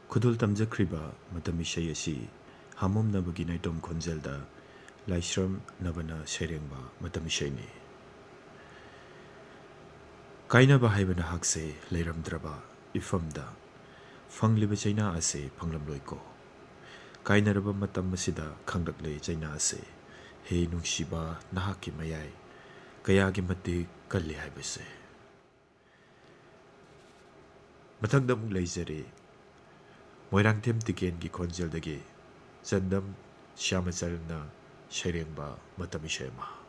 ꯈꯨꯗꯣꯜ ꯇꯝꯖꯈ꯭ꯔꯤꯕ ꯃꯇꯝ ꯏꯁꯩ ꯑꯁꯤ ꯍꯥꯃꯣꯝꯅꯕꯒꯤ ꯅꯥꯏꯇꯣꯝ ꯈꯣꯟꯖꯦꯜꯗ ꯂꯥꯏꯁ꯭ꯔꯝ ꯅꯕꯅ ꯁꯩꯔꯦꯡꯕ ꯃꯇꯝ ꯏꯁꯩꯅꯤ꯫ ꯀꯥꯏꯅꯕ ꯍꯥꯏꯕ ꯅꯍꯥꯛꯁꯦ ꯂꯩꯔꯝꯗ꯭ꯔꯕ ꯏꯐꯝꯗ ꯐꯪꯂꯤꯕ ꯆꯩꯅꯥ ꯑꯁꯦ ꯐꯪꯂꯝꯂꯣꯏꯀꯣ꯫ ꯀꯥꯏꯅꯔꯕ ꯃꯇꯝ ꯑꯁꯤꯗ ꯈꯪꯂꯛꯂꯦ ꯆꯩꯅꯥ ꯑꯁꯦ ꯍꯦ ꯅꯨꯡꯁꯤꯕ ꯅꯍꯥꯛꯀꯤ ꯃꯌꯥꯏ ꯀꯌꯥꯒꯤ ꯃꯇꯤꯛ ꯀꯜꯂꯤ ꯍꯥꯏꯕꯁꯦ꯫ ꯃꯊꯪꯗ ꯑꯃꯨꯛ ꯂꯩꯖꯔꯤ ꯃꯣꯏꯔꯥꯡꯊꯦꯝ ꯇꯤꯀꯦꯟꯒꯤ ꯈꯣꯟꯖꯦꯜꯗꯒꯤ ꯆꯟꯗꯝ ꯁ꯭ꯌꯥꯃꯆꯔꯟꯅ ꯁꯩꯔꯦꯡꯕ ꯃꯇꯝ ꯏꯁꯩ ꯑꯃ꯫